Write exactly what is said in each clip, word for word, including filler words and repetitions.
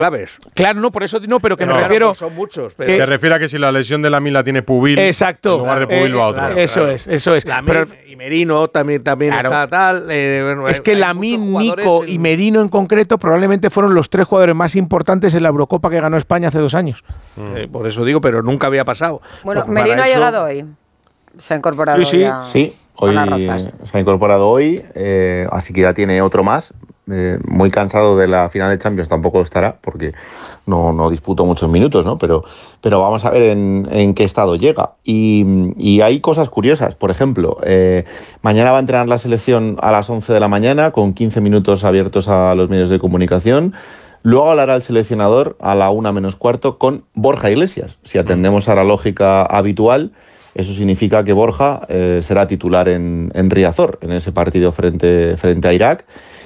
claves. Claro, no, por eso no, pero que pero me refiero... Son muchos. Pero se refiere a que si la lesión de Lamine la tiene Pubil, exacto, en lugar de Pubil eh, va a otro. Claro, eso claro. es, eso es. Lamine y Merino también, también claro. está tal. Eh, bueno, es que Lamine, Nico en... y Merino en concreto probablemente fueron los tres jugadores más importantes en la Eurocopa que ganó España hace dos años. Mm. Eh, por eso digo, pero nunca había pasado. Bueno, Porque Merino ha eso... llegado hoy. Se ha incorporado sí, sí. ya. Sí, hoy se ha incorporado hoy, eh, así que ya tiene otro más. Eh, muy cansado de la final de Champions tampoco estará, porque no, no disputó muchos minutos, ¿no? Pero, pero vamos a ver en, en qué estado llega. Y, y hay cosas curiosas. Por ejemplo, eh, mañana va a entrenar la selección a las once de la mañana, con quince minutos abiertos a los medios de comunicación. Luego hablará el seleccionador a la una menos cuarto con Borja Iglesias. Si atendemos a la lógica habitual, eso significa que Borja eh, será titular en, en Riazor, en ese partido frente, frente a Irak.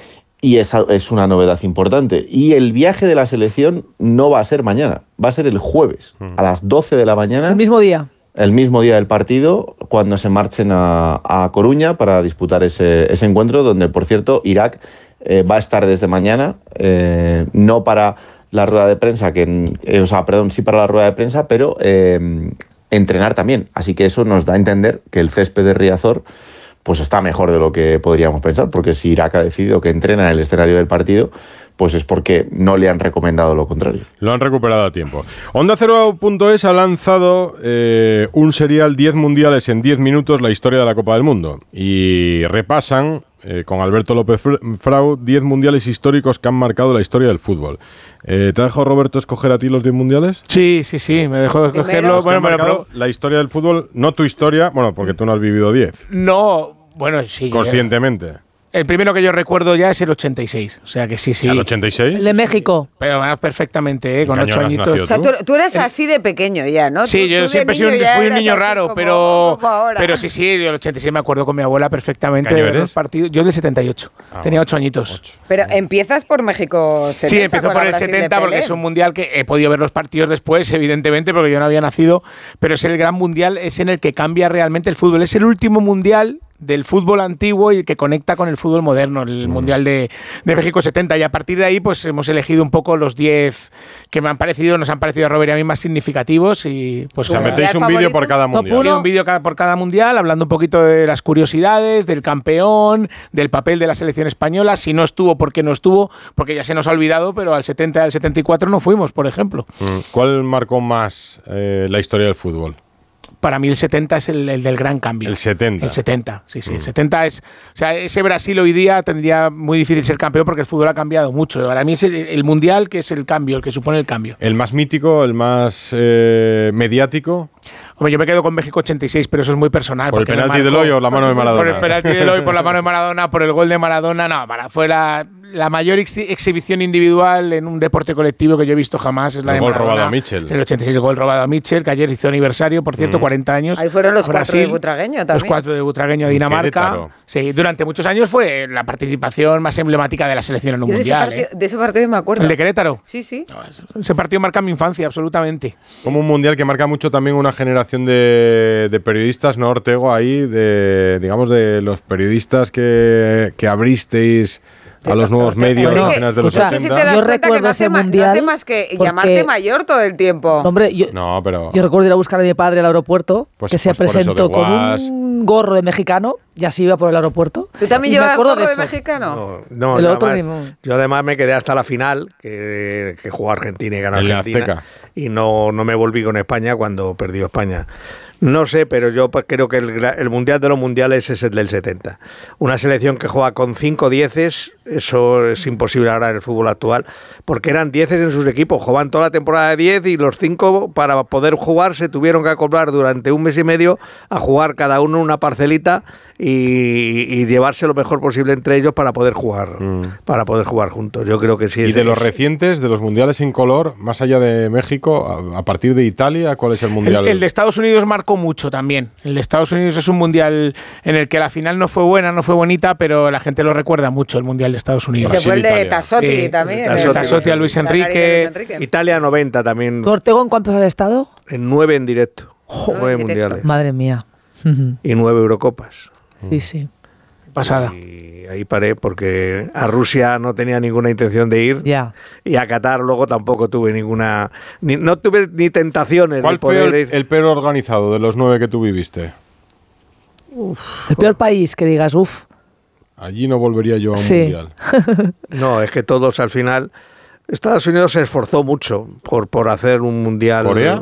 Y esa es una novedad importante. Y el viaje de la selección no va a ser mañana, va a ser el jueves, a las doce de la mañana. El mismo día. El mismo día del partido, cuando se marchen a, a Coruña para disputar ese, ese encuentro, donde, por cierto, Irak eh, va a estar desde mañana, eh, no para la rueda de prensa, que, eh, o sea, perdón, sí para la rueda de prensa, pero eh, entrenar también. Así que eso nos da a entender que el césped de Riazor pues está mejor de lo que podríamos pensar, porque si Irak ha decidido que entrena en el escenario del partido, pues es porque no le han recomendado lo contrario. Lo han recuperado a tiempo. Onda Cero punto es ha lanzado eh, un serial diez mundiales en diez minutos, la historia de la Copa del Mundo. Y repasan, eh, con Alberto López Frau, diez mundiales históricos que han marcado la historia del fútbol. Eh, ¿Te ha dejado Roberto escoger a ti los diez mundiales? Sí, sí, sí, me dejó escogerlo. Bueno, bueno, pero la historia del fútbol, no tu historia, bueno, porque tú no has vivido diez. No, bueno, sí. Conscientemente. El primero que yo recuerdo ya es el ochenta y seis, o sea que sí, sí. ¿El ochenta y seis? El de México. Pero más perfectamente, ¿eh? Con ocho añitos. O sea, tú, tú eres así de pequeño ya, ¿no? Sí, tú, yo tú siempre fui un, fui un niño raro, como, pero como pero sí, sí, del ochenta y seis me acuerdo con mi abuela perfectamente. ¿Qué año de eres? los partidos. Yo del setenta y ocho, ah, tenía ocho añitos. ocho. Pero empiezas por México setenta. Sí, empiezo por el setenta porque es un mundial que he podido ver los partidos después, evidentemente, porque yo no había nacido, pero es el gran mundial, es en el que cambia realmente el fútbol. Es el último mundial del fútbol antiguo y que conecta con el fútbol moderno, el mm. Mundial de, de México setenta, y a partir de ahí pues hemos elegido un poco los diez que me han parecido, nos han parecido a Robert y a mí más significativos, y pues... O sea, metéis un vídeo por cada mundial. Sí, un vídeo por cada mundial, hablando un poquito de las curiosidades, del campeón, del papel de la selección española, si no estuvo, por qué no estuvo, porque ya se nos ha olvidado, pero al setenta y al setenta y cuatro no fuimos, por ejemplo. Mm. ¿Cuál marcó más eh, la historia del fútbol? Para mí el setenta es el, el del gran cambio. El setenta. El setenta, sí, sí. Mm. El setenta es... O sea, ese Brasil hoy día tendría muy difícil ser campeón porque el fútbol ha cambiado mucho. Para mí es el, el mundial que es el cambio, el que supone el cambio. ¿El más mítico, el más eh, mediático? Hombre, yo me quedo con México ochenta y seis, pero eso es muy personal. ¿Por el penalti de Eloy o la mano de Maradona? Por el penalti de Eloy, por la mano de Maradona, por el gol de Maradona. No, para, fue la, la mayor ex exhibición individual en un deporte colectivo que yo he visto jamás. Es la el de gol Maradona, robado a Mitchell. El ochenta y seis, el gol robado a Mitchell, que ayer hizo aniversario, por cierto, mm. cuarenta años. Ahí fueron los Brasil, cuatro de Butragueño también. Los cuatro de Butragueño a Dinamarca. Sí, durante muchos años fue la participación más emblemática de la selección en un yo mundial. De ese, ¿eh? de ese partido me acuerdo. ¿El de Querétaro? Sí, sí. No, ese partido marca mi infancia, absolutamente. Como un mundial que marca mucho también una generación de, de periodistas, ¿no, Ortego? Ahí, de, digamos, de los periodistas que, que abristeis a los nuevos medios no, a finales de los o sea, ochenta. Si te das yo recuerdo recuerdo no ese hace mundial. No hace más que llamarte mayor todo el tiempo. Hombre, yo, no, pero yo recuerdo ir a buscar a mi padre al aeropuerto, pues, que se pues presentó con un gorro de mexicano y así iba por el aeropuerto. ¿Tú también y llevas gorro de, de mexicano? No, no el yo, otro además, mismo. yo además me quedé hasta la final, que, que jugó Argentina y ganó el Argentina. Azteca. Y no, no me volví con España cuando perdió España. No sé, pero yo creo que el, el mundial de los mundiales es el del setenta. Una selección que juega con cinco dieces, eso es imposible ahora en el fútbol actual, porque eran dieces en sus equipos, jugaban toda la temporada de diez y los cinco, para poder jugar, se tuvieron que acoplar durante un mes y medio a jugar cada uno una parcelita y, y llevarse lo mejor posible entre ellos para poder jugar, mm. para poder jugar juntos. Yo creo que sí. Y es de es, los recientes, de los mundiales sin color, más allá de México, a, a partir de Italia, ¿cuál es el mundial? El, el de Estados Unidos marcó mucho también. El de Estados Unidos es un mundial en el que la final no fue buena, no fue bonita, pero la gente lo recuerda mucho, el mundial de Estados Unidos. Ese fue el de Tassotti eh, también. Tassotti, Tassotti a Luis Enrique. Luis Enrique. Italia noventa también. ¿Ortego en cuántos has estado? En nueve en directo. Joder, nueve directo. mundiales. Madre mía. Y nueve Eurocopas. Sí, sí. pasada. Y ahí paré porque a Rusia no tenía ninguna intención de ir. Ya. Y a Qatar luego tampoco tuve ninguna... Ni, no tuve ni tentaciones ¿Cuál de poder fue el, ir. el peor organizado de los nueve que tú viviste? El peor país que digas, uff. Allí no volvería yo a un Sí. mundial. No, es que todos al final... Estados Unidos se esforzó mucho por, por hacer un mundial. ¿Corea?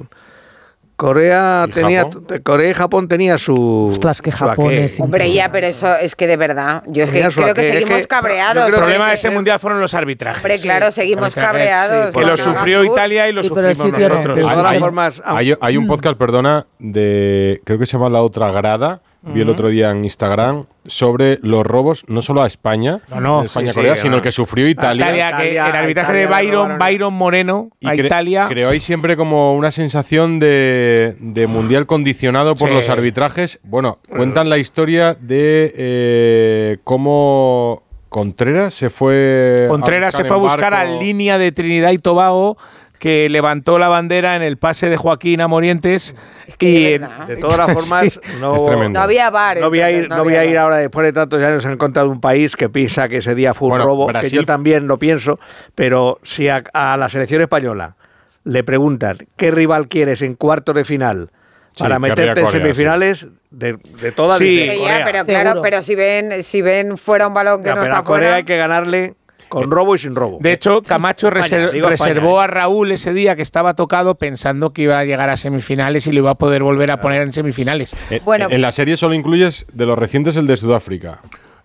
Corea ¿Y tenía, Japón? Corea y Japón tenía su. Ostras, que su Japón aqué. es Hombre, ya, pero eso es que de verdad. Yo es que Tenía su creo que aqué, es seguimos que- cabreados. yo El creo porque problema de es ese que- mundial fueron los arbitrajes. Hombre, claro, seguimos Arbitrajes, cabreados. sí, que lo con sufrió Gago. Italia y lo Sí, pero el sufrimos sitio no. nosotros. De todas Hay- formas, ah, Hay, hay un podcast, perdona, de creo que se llama La Otra Grada, vi el otro día en Instagram, sobre los robos, no solo a España, No, no, en España, sí, Corea, sí, sino no. el que sufrió Italia. Italia, que Italia- el arbitraje Italia de le Byron, robaron- Byron Moreno Y a cre- Italia. Creo hay siempre como una sensación de, de mundial condicionado por Sí. los arbitrajes. Bueno, cuentan la historia de eh, cómo Contreras se fue. Contreras a se fue a en buscar a barco. línea de Trinidad y Tobago, que levantó la bandera en el pase de Joaquín a Morientes. que y de verdad. de todas las formas, Sí. no, Es tremendo. No había bar. no voy a ir, entonces, no voy había a ir bar. ahora, después de tantos años, en contra de un país que piensa que ese día fue un Bueno, robo, que Brasil- yo también lo pienso, pero si a, a la selección española le preguntan qué rival quieres en cuartos de final Sí, para querría meterte en Corea, semifinales, de, de todas, Sí. dicen Que Corea. ya, pero Seguro. claro, pero si ven, si ven fuera un balón que Ya, no pero está a Corea fuera. hay que ganarle con robo y sin robo. De hecho, Camacho España, reser- digo España, reservó ¿eh? a Raúl ese día que estaba tocado pensando que iba a llegar a semifinales y lo iba a poder volver a poner en semifinales. Eh, Bueno. en la serie solo incluyes de los recientes el de Sudáfrica.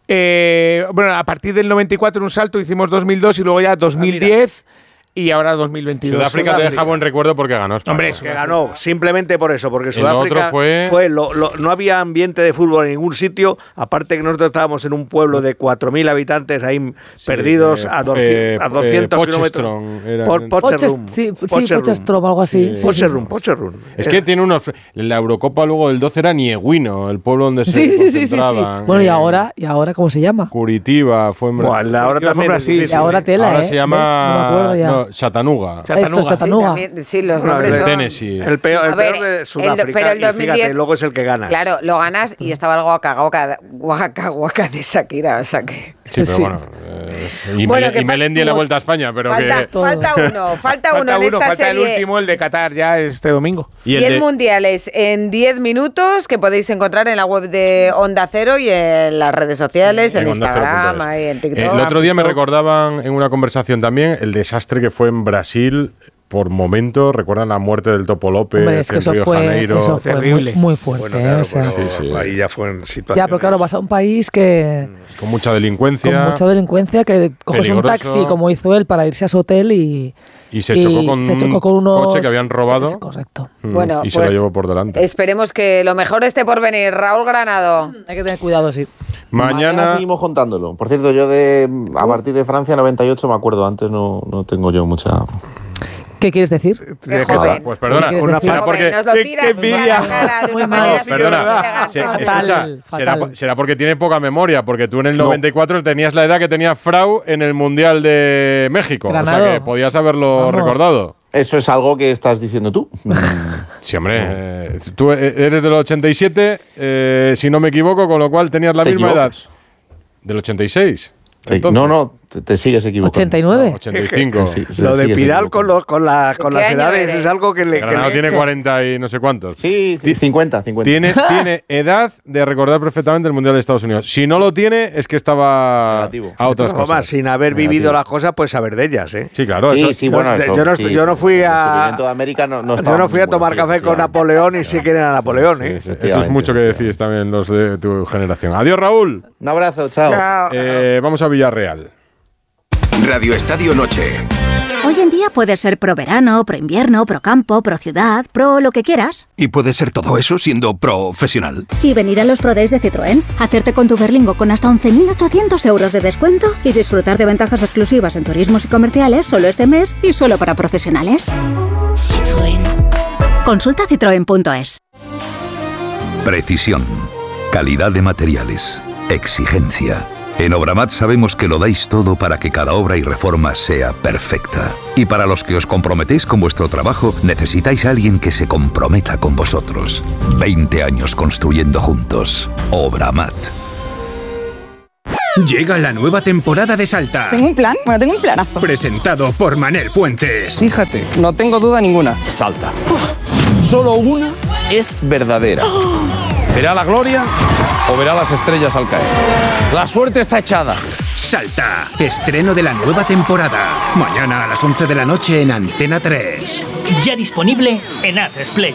Eh, bueno, a partir del noventa y cuatro un salto, hicimos dos mil dos y luego ya dos mil diez y ahora dos mil veintidós. Sudáfrica te Sudáfrica. deja buen recuerdo porque ganó España. Hombre, Que ganó simplemente por eso, porque El Sudáfrica otro fue- fue, lo- lo- no había ambiente de fútbol en ningún sitio, aparte que nosotros estábamos en un pueblo de cuatro mil habitantes ahí perdidos eh, a doscientos, eh, a doscientos eh, kilómetros. Potchefstroom era- Por- Potchefstroom. Poches- sí, sí, Potchefstroom. Potchefstroom, algo así. Sí. Sí, sí, Potchefstroom, sí. Potchefstroom. Es que tiene unos. La Eurocopa luego del doce era Nieguino, el pueblo donde se Sí, sí, sí, sí, sí. concentraban. Bueno, y eh, ahora, ¿y ahora cómo se llama? Curitiba fue en Buah, Brasil. la- ahora Yo fue también es Brasil. difícil. Y ahora tela, Ahora ¿eh? se llama. ¿Ves? No me acuerdo ya. no, Chattanooga. Chattanooga. Esto, Chattanooga. Sí, también- sí, los Bueno, nombres el de son... Tennessee. El peor, el A ver, peor de el- Sudáfrica, pero el y fíjate, dos mil diez luego es el que gana. Claro, lo ganas y estaba el Waka Waka, Waka Waka de Shakira, o sea que... Sí, pero Sí. bueno. eh, y Bueno, Mele- que y Melendi en la vuelta a España, pero falta, que. Todo. falta uno, falta uno Falta en uno, esta falta el serie. último, el de Qatar, ya este domingo. Y el diez de- mundiales en diez minutos que podéis encontrar en la web de Onda Cero y en las redes sociales, en, en onda cero punto Instagram, es. ahí en TikTok. El otro día me TikTok. recordaban en una conversación también el desastre que fue en Brasil. Por momento, recuerdan la muerte del Topo López Hombre, es que en eso Río fue, Janeiro. eso fue muy, Terrible. muy fuerte. Bueno, ¿eh? claro, O sea, pero Sí, sí. ahí ya fue en situación. ya, pero claro, vas a un país que Con mucha delincuencia. con mucha delincuencia, que coges un peligroso. taxi como hizo él para irse a su hotel y, Y se chocó con se un chocó con unos coche que habían robado. Es correcto. Mm, Bueno, y se pues, lo llevó por delante. Esperemos que lo mejor esté por venir. Raúl Granado. Hay que tener cuidado, sí. Mañana. seguimos contándolo. Por cierto, yo de a partir de Francia noventa y ocho me acuerdo, antes no, no tengo yo mucha... ¿Qué quieres decir? Qué que- joven. Pues perdona, ¿Qué quieres una decir? será Joven, porque. nos lo qué- tiras qué así a envidia. la cara de Muy una mal. manera No, así perdona. elegante. Se- Fatal, escucha, será, fatal. será porque tiene poca memoria, porque tú en el noventa y cuatro tenías la edad que tenía Frau en el Mundial de México. O Granado. sea que podías haberlo Vamos. recordado. Eso es algo que estás diciendo tú. Sí, hombre. eh, tú eres del ochenta y siete, eh, si no me equivoco, con lo cual tenías la Te misma edad. equivocas. Del ochenta y seis. Eh, Entonces. no, no, te, te sigues equivocando. ¿ochenta y nueve? No, ochenta y cinco. Sí, sí, Lo de sigues Pidal equivocando. con, los, con, la- con ¿De las qué año edades eres? es algo que le... que Granado le- tiene cuarenta y no sé cuántos. Sí, sí, cincuenta, cincuenta. Tiene, tiene edad de recordar perfectamente el Mundial de Estados Unidos. Si no lo tiene, es que estaba Negativo. a otras Además, cosas. sin haber Negativo. vivido las cosas, pues saber de ellas, ¿eh? Sí, claro. Sí, eso- sí, bueno, yo, eso, yo no, sí, yo no sí. fui El a... descubrimiento de América no, no estaba Yo no fui a muy tomar bueno, café sí, con efectivamente. Napoleón y sé quién era Napoleón, Sí, ¿eh? sí, eso es Efectivamente, mucho que efectivamente. decís también los de tu generación. Adiós, Raúl. Un abrazo, chao. Chao. Eh, vamos a Villarreal. Radio Estadio Noche. Hoy en día puedes ser pro verano, pro invierno, pro campo, pro ciudad, pro lo que quieras. Y puede ser todo eso siendo profesional. Y venir a los Pro Days de Citroën, hacerte con tu Berlingo con hasta once mil ochocientos euros de descuento y disfrutar de ventajas exclusivas en turismos y comerciales solo este mes y solo para profesionales. Citroën. Consulta citroen punto es. Precisión. Calidad de materiales. Exigencia. En Obramat sabemos que lo dais todo para que cada obra y reforma sea perfecta. Y para los que os comprometéis con vuestro trabajo, necesitáis a alguien que se comprometa con vosotros. veinte años construyendo juntos. Obramat. Llega la nueva temporada de Salta. ¿Tengo un plan? Bueno, tengo un planazo. Presentado por Manel Fuentes. Fíjate, no tengo duda ninguna. Salta. Uf. Solo una es verdadera. Oh. ¿Verá la gloria o verá las estrellas al caer? La suerte está echada. Salta. Estreno de la nueva temporada. Mañana a las once de la noche en Antena tres. Ya disponible en A tres Player.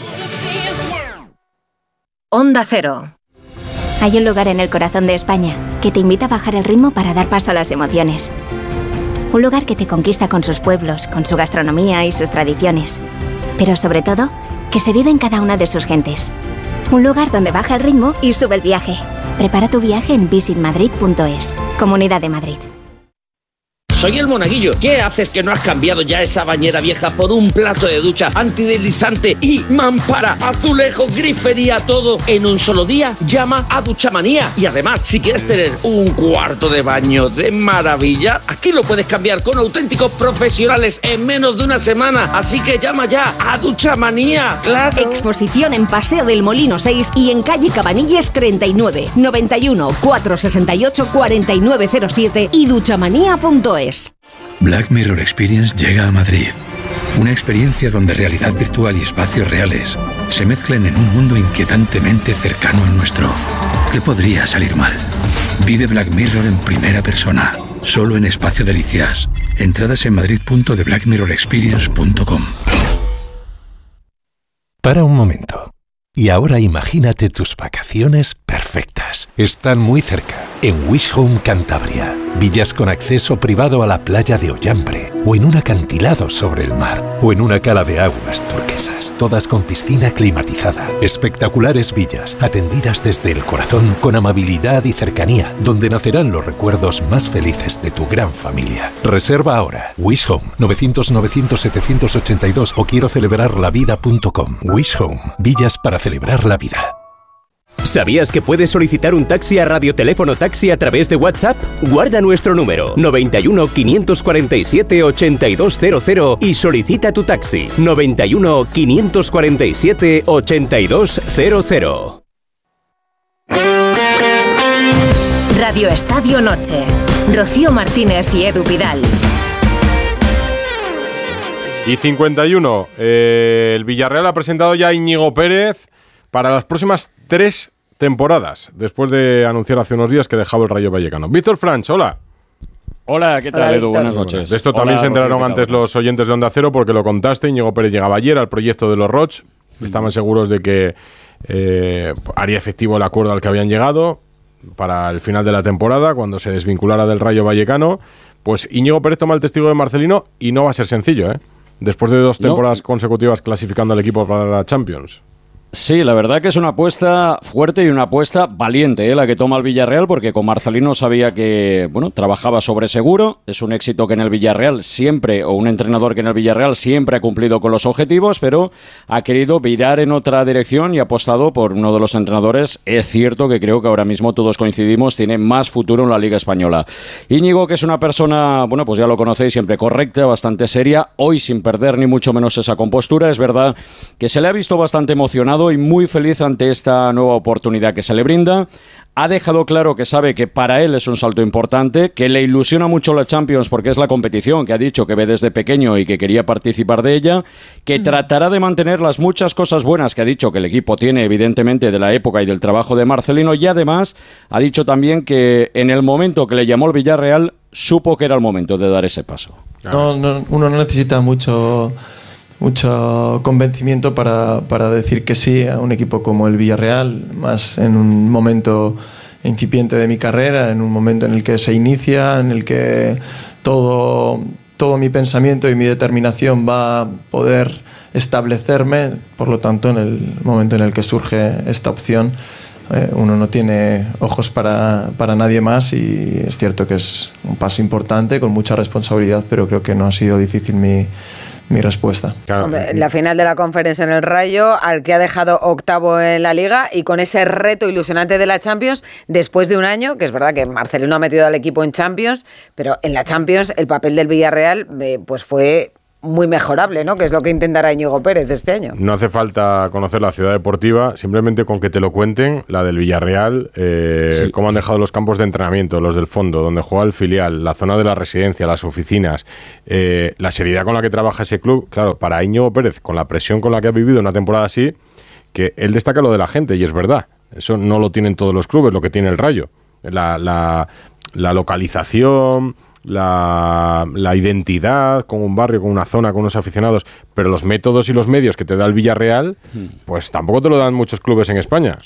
Onda Cero. Hay un lugar en el corazón de España que te invita a bajar el ritmo para dar paso a las emociones. Un lugar que te conquista con sus pueblos, con su gastronomía y sus tradiciones. Pero sobre todo, que se vive en cada una de sus gentes. Un lugar donde baja el ritmo y sube el viaje. Prepara tu viaje en visit madrid punto es. Comunidad de Madrid. Soy el Monaguillo. ¿Qué haces que no has cambiado ya esa bañera vieja por un plato de ducha antideslizante y mampara, azulejo, grifería, todo en un solo día? Llama a Duchamanía. Y además, si quieres tener un cuarto de baño de maravilla, aquí lo puedes cambiar con auténticos profesionales en menos de una semana. Así que llama ya a Duchamanía. ¡Claro! Exposición en Paseo del Molino seis y en calle Cabanilles treinta y nueve, noventa y uno, cuatrocientos sesenta y ocho, cuarenta y nueve cero siete y duchamanía punto es. Black Mirror Experience llega a Madrid. Una experiencia donde realidad virtual y espacios reales se mezclan en un mundo inquietantemente cercano al nuestro. ¿Qué podría salir mal? Vive Black Mirror en primera persona, solo en Espacio Delicias. Entradas en madrid punto de black mirror experience punto com. Para un momento. Y ahora imagínate tus vacaciones perfectas. Están muy cerca, en Wish Home Cantabria. Villas con acceso privado a la playa de Ollambre, o en un acantilado sobre el mar, o en una cala de aguas turquesas, todas con piscina climatizada. Espectaculares villas, atendidas desde el corazón, con amabilidad y cercanía, donde nacerán los recuerdos más felices de tu gran familia. Reserva ahora. Wish Home, novecientos, novecientos, setecientos ochenta y dos o quiero celebrar la vida punto com. Wish Home, villas para celebrar la vida. ¿Sabías que puedes solicitar un taxi a Radioteléfono Taxi a través de WhatsApp? Guarda nuestro número noventa y uno, quinientos cuarenta y siete, ochenta y dos cero cero y solicita tu taxi noventa y uno, quinientos cuarenta y siete, ochenta y dos cero cero. Radio Estadio Noche. Rocío Martínez y Edu Pidal. Y cincuenta y uno. Eh, el Villarreal ha presentado ya a Íñigo Pérez para las próximas tres temporadas, después de anunciar hace unos días que dejaba el Rayo Vallecano. Víctor Franch, hola. Hola, ¿qué tal, Hola, Edu? Víctor. Buenas noches. De esto Hola, también se enteraron Rocío, antes los oyentes de Onda Cero porque lo contaste. Íñigo Pérez llegaba ayer al proyecto de los Roch. Mm. Estaban seguros de que eh, haría efectivo el acuerdo al que habían llegado para el final de la temporada, cuando se desvinculara del Rayo Vallecano. Pues Íñigo Pérez toma el testigo de Marcelino y no va a ser sencillo, ¿eh? Después de dos temporadas no. consecutivas clasificando al equipo para la Champions. Sí, la verdad que es una apuesta fuerte y una apuesta valiente, ¿eh? La que toma el Villarreal, porque con Marcelino sabía que, bueno, trabajaba sobre seguro. Es un éxito que en el Villarreal siempre, o un entrenador que en el Villarreal siempre ha cumplido con los objetivos, pero ha querido virar en otra dirección y ha apostado por uno de los entrenadores. Es cierto que creo que ahora mismo todos coincidimos, tiene más futuro en la Liga Española. Íñigo, que es una persona, bueno, pues ya lo conocéis, siempre correcta, bastante seria, hoy sin perder ni mucho menos esa compostura. Es verdad que se le ha visto bastante emocionado y muy feliz ante esta nueva oportunidad que se le brinda. Ha dejado claro que sabe que para él es un salto importante, que le ilusiona mucho la Champions porque es la competición que ha dicho que ve desde pequeño y que quería participar de ella, que tratará de mantener las muchas cosas buenas que ha dicho que el equipo tiene, evidentemente, de la época y del trabajo de Marcelino, y además ha dicho también que en el momento que le llamó el Villarreal supo que era el momento de dar ese paso. No, no, uno no necesita mucho... mucho convencimiento para, para decir que sí a un equipo como el Villarreal, más en un momento incipiente de mi carrera, en un momento en el que se inicia, en el que todo, todo mi pensamiento y mi determinación va a poder establecerme. Por lo tanto, en el momento en el que surge esta opción, eh, uno no tiene ojos para, para nadie más, y es cierto que es un paso importante, con mucha responsabilidad, pero creo que no ha sido difícil mi mi respuesta. Hombre, la final de la Conference en el Rayo, al que ha dejado octavo en la Liga, y con ese reto ilusionante de la Champions después de un año, que es verdad que Marcelino ha metido al equipo en Champions, pero en la Champions el papel del Villarreal eh, pues fue muy mejorable, ¿no? Que es lo que intentará Íñigo Pérez este año. No hace falta conocer la ciudad deportiva, simplemente con que te lo cuenten, la del Villarreal, eh, sí. cómo han dejado los campos de entrenamiento, los del fondo, donde juega el filial, la zona de la residencia, las oficinas, eh, la seriedad con la que trabaja ese club. Claro, para Íñigo Pérez, con la presión con la que ha vivido una temporada así, que él destaca lo de la gente, y es verdad, eso no lo tienen todos los clubes, lo que tiene el Rayo. La, la, la localización... La, la identidad con un barrio, con una zona, con unos aficionados, pero los métodos y los medios que te da el Villarreal, pues tampoco te lo dan muchos clubes en España.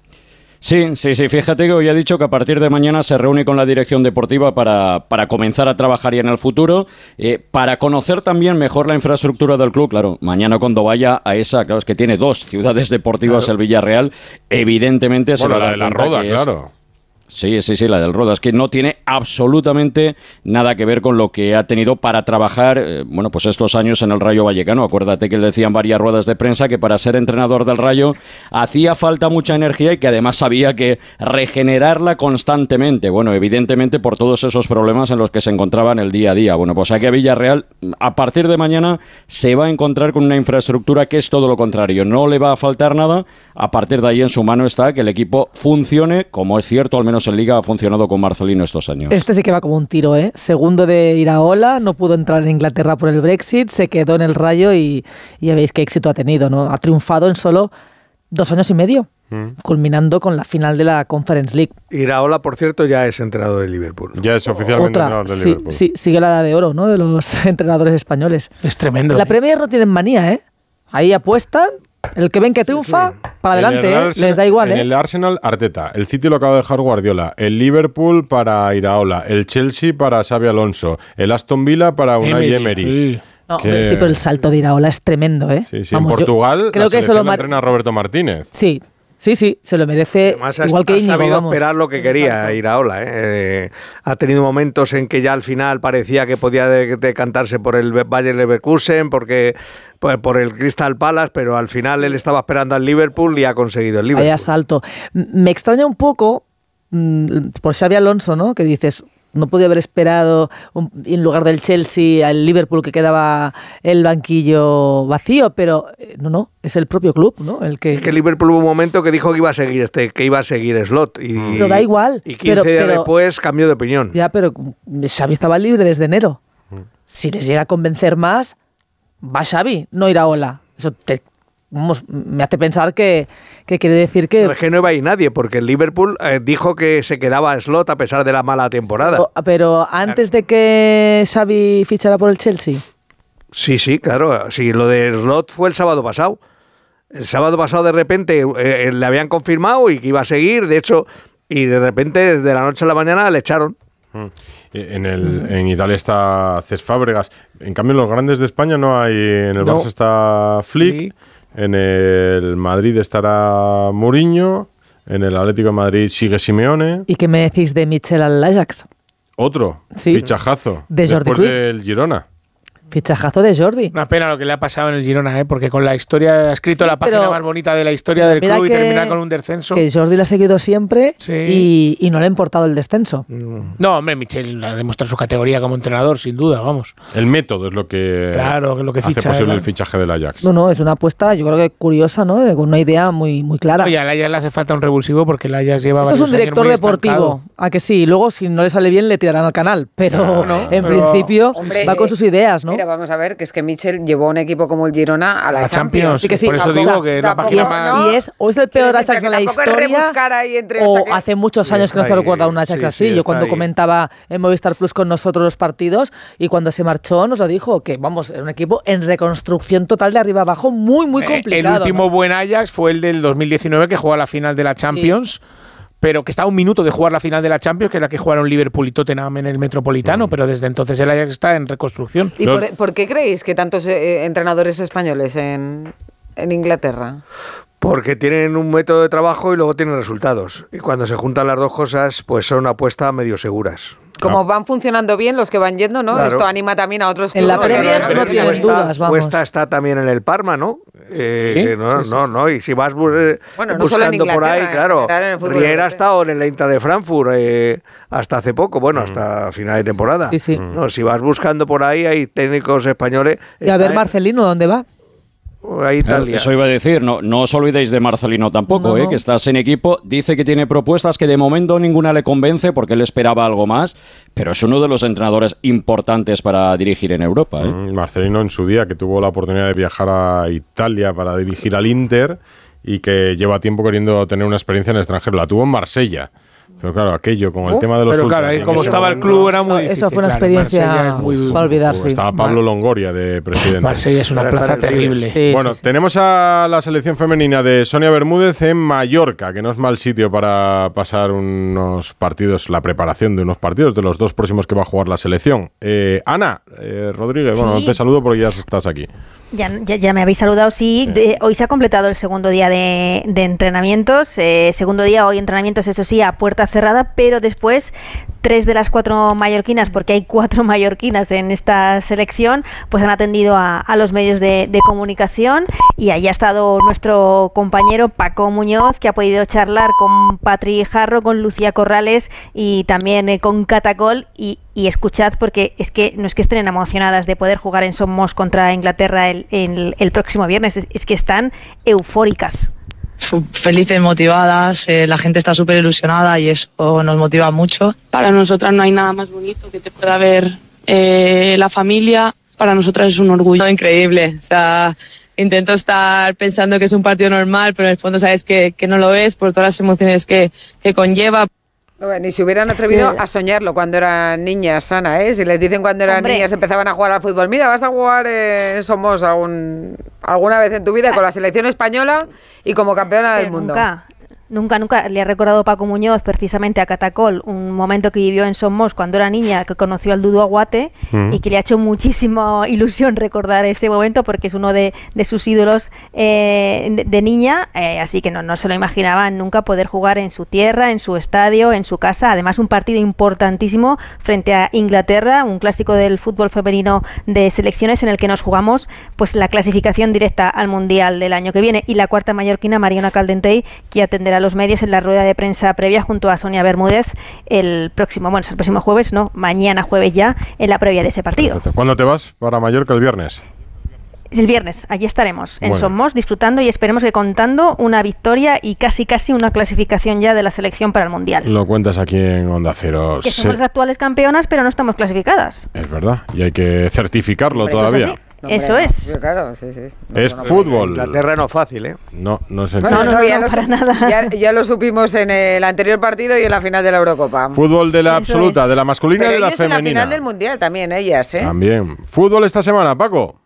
Sí, sí, sí, fíjate que hoy ha dicho que a partir de mañana se reúne con la dirección deportiva para, para comenzar a trabajar ya en el futuro, eh, para conocer también mejor la infraestructura del club. Claro, mañana cuando vaya a esa, claro, es que tiene dos ciudades deportivas, claro. El Villarreal, evidentemente bueno, se va a la dar de la cuenta Roda, que claro. Es, Sí, sí, sí, la del Roda. Es que no tiene absolutamente nada que ver con lo que ha tenido para trabajar, eh, bueno, pues estos años en el Rayo Vallecano. Acuérdate que él decía en varias ruedas de prensa que para ser entrenador del Rayo hacía falta mucha energía y que además había que regenerarla constantemente. Bueno, evidentemente por todos esos problemas en los que se encontraban el día a día. Bueno, pues aquí a Villarreal, a partir de mañana, se va a encontrar con una infraestructura que es todo lo contrario. No le va a faltar nada. A partir de ahí en su mano está que el equipo funcione, como es cierto, al menos en Liga ha funcionado con Marcelino estos años. Este sí que va como un tiro, ¿eh? Segundo de Iraola, no pudo entrar en Inglaterra por el Brexit, se quedó en el Rayo y, y ya veis qué éxito ha tenido, ¿no? Ha triunfado en solo dos años y medio, mm. culminando con la final de la Conference League. Iraola, por cierto, ya es entrenador de Liverpool. Ya es oficialmente Otra, entrenador de sí, Liverpool. Sí, sigue la edad de oro, ¿no? De los entrenadores españoles. Es tremendo. La ¿eh? Premier no tienen manía, ¿eh? Ahí apuestan. El que ven que triunfa, sí, sí. para adelante, ¿eh? Arsenal, les da igual. En ¿eh? el Arsenal, Arteta. El City lo acaba de dejar Guardiola. El Liverpool para Iraola. El Chelsea para Xabi Alonso. El Aston Villa para Unai Emery. Emery. No, que... Sí, pero el salto de Iraola es tremendo, ¿eh? Sí, sí. Vamos, en Portugal, creo la que eso lo mar... entrena Roberto Martínez. Sí. Sí, sí, se lo merece. Además, igual ha, que Íñigo, ha sabido vamos. esperar lo que quería Iraola. ¿eh? Eh, ha tenido momentos en que ya al final parecía que podía decantarse por el Bayer Leverkusen, porque por, por el Crystal Palace, pero al final él estaba esperando al Liverpool y ha conseguido el Liverpool. Vaya salto. Me extraña un poco mmm, por Xabi Alonso, ¿no? Que dices, no podía haber esperado un, en lugar del Chelsea al Liverpool, que quedaba el banquillo vacío, pero no, no, es el propio club, ¿no? El que... Es que el Liverpool hubo un momento que dijo que iba a seguir este, que iba a seguir Slot y, pero da igual. Y quince pero, días pero, después cambió de opinión. Ya, pero Xavi estaba libre desde enero. Si les llega a convencer más, va Xavi, no Iraola. Eso te Vamos, me hace pensar que, que quiere decir que... No, es que no iba a ir nadie, porque el Liverpool eh, dijo que se quedaba a Slot a pesar de la mala temporada. Pero, pero antes de que Xavi fichara por el Chelsea. Sí, sí, claro. Sí, lo de Slot fue el sábado pasado. El sábado pasado de repente eh, le habían confirmado y que iba a seguir, de hecho, y de repente desde la noche a la mañana le echaron. En, el, en Italia está Cesc Fábregas. En cambio, en los grandes de España no hay. En el no. Barça está Flick. Sí. En el Madrid estará Mourinho. En el Atlético de Madrid sigue Simeone. ¿Y qué me decís de Michel al Ajax? Otro. Sí. Fichajazo. De Jordi después Cruyff. del Girona. Fichajazo de Jordi. Una pena lo que le ha pasado en el Girona, ¿eh? Porque con la historia ha escrito sí, la página más bonita de la historia del club y terminar con un descenso. Que Jordi la ha seguido siempre sí. y, y no le ha importado el descenso. No, hombre, Michel ha demostrado su categoría como entrenador, sin duda, vamos. El método es lo que, claro, lo que hace ficha, posible ¿verdad? El fichaje del Ajax. No, no, es una apuesta, yo creo que curiosa, ¿no? De, con una idea muy, muy clara. Oye, al Ajax le hace falta un revulsivo porque el Ajax lleva Esto varios es un director años muy deportivo, estancado. a que sí. Luego, si no le sale bien, le tirarán al canal. Pero no, no, en pero, principio hombre, va con sus ideas, ¿no? Mira, vamos a ver, que es que Michel llevó a un equipo como el Girona a la, a la Champions. Champions. Sí que sí. Por eso tampoco, digo que la página es, más... Y es, o es el peor Ajax de la historia, entre, o, o sea, que... hace muchos años sí, que no se ahí, recuerda un Ajax sí, así. sí, Yo cuando ahí. comentaba en Movistar Plus con nosotros los partidos, y cuando se marchó nos lo dijo, que vamos, era un equipo en reconstrucción total de arriba abajo, muy, muy complicado. El último ¿no? buen Ajax fue el del dos mil diecinueve, que jugó a la final de la Champions. Sí. Pero que está a un minuto de jugar la final de la Champions, que es la que jugaron Liverpool y Tottenham en el Metropolitano, mm. pero desde entonces el Ajax está en reconstrucción. ¿Y por, por qué creéis que tantos eh, entrenadores españoles en, en Inglaterra? Porque tienen un método de trabajo y luego tienen resultados. Y cuando se juntan las dos cosas, pues son apuestas medio seguras. Como no. van funcionando bien los que van yendo, ¿no? Claro. Esto anima también a otros clubes. En la Premier no, no tienes dudas, vamos. Cuesta está también en el Parma, ¿no? Eh, ¿Sí? no, no, no, y si vas bu bueno, no buscando por ahí, claro, Riera ha estado en el Eintracht de Frankfurt eh, hasta hace poco, bueno, mm. hasta final de temporada. Sí, sí. No, si vas buscando por ahí, hay técnicos españoles. Y a ver, Marcelino, ¿dónde va? A Italia. Eso iba a decir, no, no os olvidéis de Marcelino tampoco, no, eh, no. que estás en equipo, dice que tiene propuestas que de momento ninguna le convence porque él esperaba algo más, pero es uno de los entrenadores importantes para dirigir en Europa. ¿eh? Mm, Marcelino en su día, que tuvo la oportunidad de viajar a Italia para dirigir al Inter y que lleva tiempo queriendo tener una experiencia en el extranjero, la tuvo en Marsella. Pero claro, aquello con el Uf, tema de los Pero claro, ahí como estaba el club era muy difícil. Eso fue una claro, experiencia muy para olvidarse. Estaba Pablo Longoria de presidente. Marsella es una Para plaza terrible. Sí, bueno, sí, sí. tenemos a la selección femenina de Sonia Bermúdez en Mallorca, que no es mal sitio para pasar unos partidos, la preparación de unos partidos, de los dos próximos que va a jugar la selección. Eh, Ana eh, Rodríguez, sí. bueno, te saludo porque ya estás aquí. Ya, ya, ya me habéis saludado, sí. De, hoy se ha completado el segundo día de, de entrenamientos. Eh, segundo día, hoy entrenamientos, eso sí, a puerta cerrada, pero después tres de las cuatro mallorquinas, porque hay cuatro mallorquinas en esta selección, pues han atendido a, a los medios de, de comunicación y ahí ha estado nuestro compañero Paco Muñoz, que ha podido charlar con Patri Jarro, con Lucía Corrales y también eh, con Catacol y Y escuchad, porque es que no es que estén emocionadas de poder jugar en Somos contra Inglaterra el, el, el próximo viernes, es, es que están eufóricas. Felices, motivadas, eh, la gente está súper ilusionada y eso nos motiva mucho. Para nosotras no hay nada más bonito que te pueda ver eh, la familia. Para nosotras es un orgullo increíble. O sea, intento estar pensando que es un partido normal, pero en el fondo sabes que, que no lo es por todas las emociones que, que conlleva. Ni se hubieran atrevido a soñarlo cuando eran niñas, Ana, ¿eh? Si les dicen cuando eran Hombre. niñas empezaban a jugar al fútbol, mira, vas a jugar en Somos algún, alguna vez en tu vida con la selección española y como campeona del mundo. Nunca. Nunca, nunca le ha recordado Paco Muñoz precisamente a Catacol un momento que vivió en Somos cuando era niña, que conoció al Dudu Aguate mm. y que le ha hecho muchísima ilusión recordar ese momento porque es uno de, de sus ídolos eh, de, de niña, eh, así que no, no se lo imaginaban nunca poder jugar en su tierra, en su estadio, en su casa, además un partido importantísimo frente a Inglaterra, un clásico del fútbol femenino de selecciones en el que nos jugamos pues la clasificación directa al Mundial del año que viene y la cuarta mallorquina Mariona Caldentey, que atenderá a los medios en la rueda de prensa previa junto a Sonia Bermúdez el próximo, bueno, el próximo jueves, no, mañana jueves ya, en la previa de ese partido. ¿Cuándo te vas para Mallorca? El viernes. El viernes, allí estaremos en bueno. Somos disfrutando y esperemos que contando una victoria y casi casi una clasificación ya de la selección para el Mundial. Lo cuentas aquí en Onda Cero. Que somos las actuales campeonas, pero no estamos clasificadas. Es verdad, y hay que certificarlo Hombre, todavía. No, Eso no, es. Claro, sí, sí. No, es no, no, fútbol. Inglaterra no fácil, ¿eh? No, no se no, no, no, no, ya, no, no para nada. Ya, ya lo supimos en el anterior partido y en la final de la Eurocopa. Fútbol de la Eso absoluta, es. de la masculina Pero y de la ellas femenina. en la final del Mundial también, ellas, ¿eh? También. Fútbol esta semana, Paco.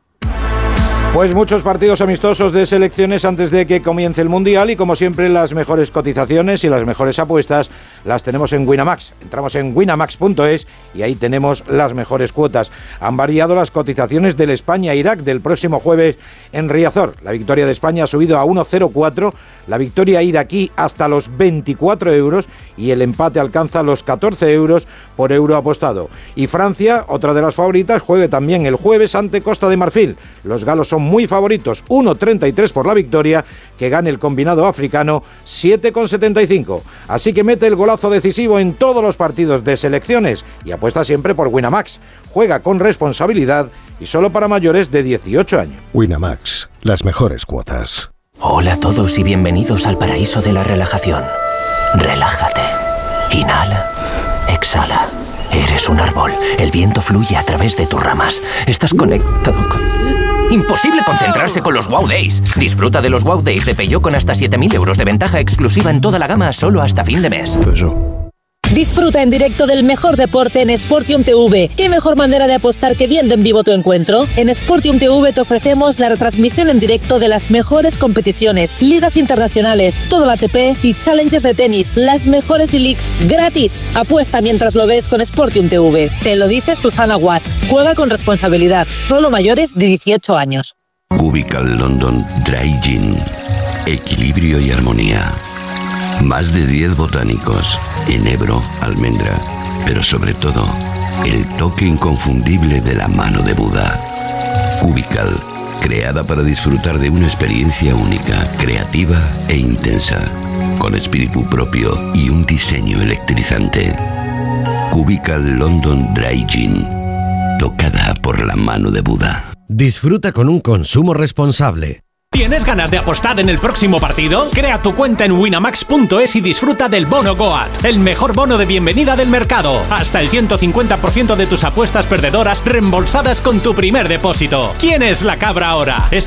Pues muchos partidos amistosos de selecciones antes de que comience el Mundial y como siempre las mejores cotizaciones y las mejores apuestas las tenemos en Winamax. Entramos en winamax punto es y ahí tenemos las mejores cuotas. Han variado las cotizaciones del España-Irak del próximo jueves en Riazor. La victoria de España ha subido a uno coma cero cuatro, la victoria iraquí hasta los veinticuatro euros y el empate alcanza los catorce euros por euro apostado. Y Francia, otra de las favoritas, juegue también el jueves ante Costa de Marfil. Los galos son muy favoritos, uno coma treinta y tres por la victoria, que gane el combinado africano siete coma setenta y cinco. Así que mete el golazo decisivo en todos los partidos de selecciones y apuesta siempre por Winamax. Juega con responsabilidad y solo para mayores de dieciocho años. Winamax, las mejores cuotas. Hola a todos y bienvenidos al paraíso de la relajación. Relájate. Inhala. Exhala. Eres un árbol. El viento fluye a través de tus ramas. Estás conectado con... Imposible concentrarse con los Wow Days. Disfruta de los Wow Days de Peugeot con hasta siete mil euros de ventaja exclusiva en toda la gama solo hasta fin de mes. Disfruta en directo del mejor deporte en Sportium T V. ¿Qué mejor manera de apostar que viendo en vivo tu encuentro? En Sportium T V te ofrecemos la retransmisión en directo de las mejores competiciones, ligas internacionales, todo la A T P y challenges de tenis, las mejores e-leagues gratis. Apuesta mientras lo ves con Sportium T V. Te lo dice Susana Guas. Juega con responsabilidad. Solo mayores de dieciocho años. Cubical London Dry Gin. Equilibrio y armonía. Más de diez botánicos, enebro, almendra, pero sobre todo, el toque inconfundible de la mano de Buda. Cubical, creada para disfrutar de una experiencia única, creativa e intensa, con espíritu propio y un diseño electrizante. Cubical London Dry Gin, tocada por la mano de Buda. Disfruta con un consumo responsable. ¿Tienes ganas de apostar en el próximo partido? Crea tu cuenta en winamax punto es y disfruta del bono Goat, el mejor bono de bienvenida del mercado. Hasta el ciento cincuenta por ciento de tus apuestas perdedoras reembolsadas con tu primer depósito. ¿Quién es la cabra ahora?